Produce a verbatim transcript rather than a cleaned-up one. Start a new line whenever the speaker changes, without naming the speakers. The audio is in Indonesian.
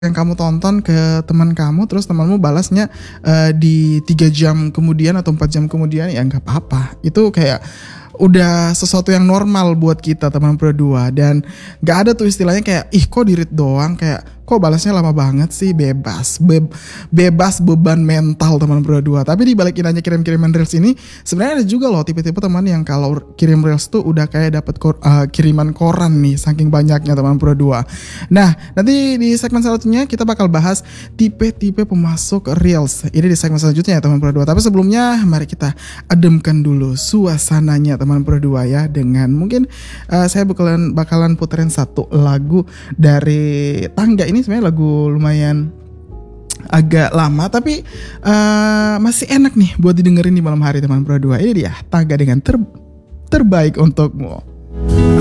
Yang kamu tonton ke teman kamu, terus temanmu balasnya, eee, di tiga jam kemudian atau empat jam kemudian, ya nggak apa-apa. Itu kayak udah sesuatu yang normal buat kita teman berdua, dan nggak ada tuh istilahnya kayak, "Ih kok di-read doang?" Kayak, "Kok balasnya lama banget sih?" Bebas, beb bebas beban mental teman berdua. Tapi di balik indahnya kirim-kiriman reels ini, sebenarnya ada juga loh tipe-tipe teman yang kalau kirim reels tuh udah kayak dapet kor eee, kiriman koran nih saking banyaknya teman berdua. Nah, nanti di segmen selanjutnya kita bakal bahas tipe-tipe pemasok reels. Ini di segmen selanjutnya ya teman berdua. Tapi sebelumnya mari kita ademkan dulu suasananya teman berdua ya, dengan mungkin uh, saya bakalan bakalan puterin satu lagu dari Tangga. Ini sebenarnya lagu lumayan agak lama tapi uh, masih enak nih buat didengerin di malam hari teman berdua. Ini dia Tangga dengan ter terbaik untukmu.